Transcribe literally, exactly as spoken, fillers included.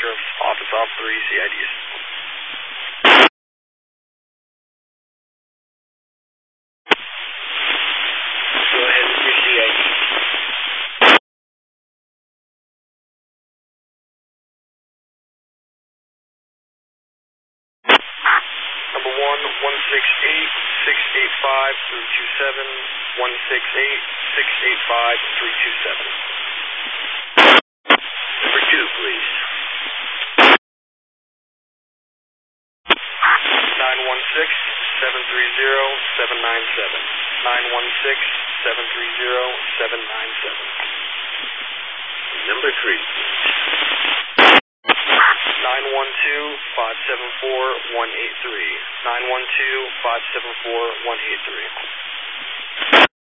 Sheriff, Office Off three, C I Ds. Go ahead with your C I D. Number one, one six eight, six eight five, three two seven, one six eight, six eight five, three two seven. Number two, please. nine one six, seven three zero, seven nine seven. nine one six, seven three zero, seven nine seven. Number three, please. nine one two, five seven four, one eight three. nine one two, five seven four, one eight three.